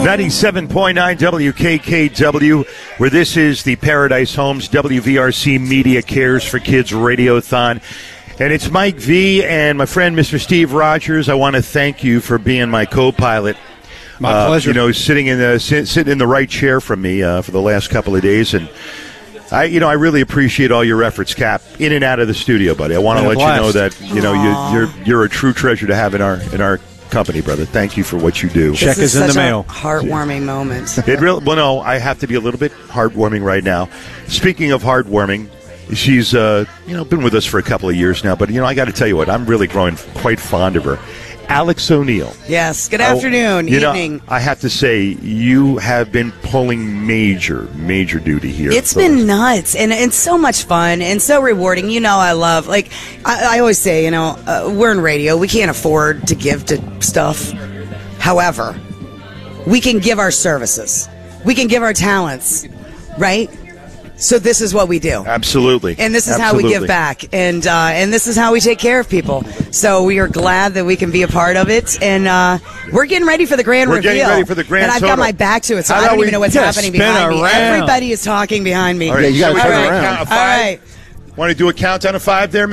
97.9 WKKW, where this is the Paradise Homes WVRC Media Cares for Kids Radiothon. And it's Mike V. and my friend, Mr. Steve Rogers. I want to thank you for being my co-pilot. My pleasure. You know, sitting in the right chair from me for the last couple of days. And I really appreciate all your efforts, Cap, in and out of the studio, buddy. I want to let you know that you're a true treasure to have in our company, brother. Thank you for what you do. Check is in the mail. Heartwarming moment. Well, no, I have to be a little bit heartwarming right now. Speaking of heartwarming, she's been with us for a couple of years now, but I got to tell you what, I'm really growing quite fond of her. Alex O'Neill. Yes. Good afternoon, evening. I have to say, you have been pulling major duty here. It's been nuts, and it's so much fun and so rewarding. I love, I always say, we're in radio. We can't afford to give to stuff. However, we can give our services. We can give our talents, right? So this is what we do. Absolutely. And this is how we give back. And this is how we take care of people. So we are glad that we can be a part of it. And we're getting ready for the grand reveal. We're getting ready for the grand And I've got my back to it, so I don't even know what's happening behind me. Everybody is talking behind me. All right, you got to turn around. All right. Want to do a countdown of 5 there, Matt?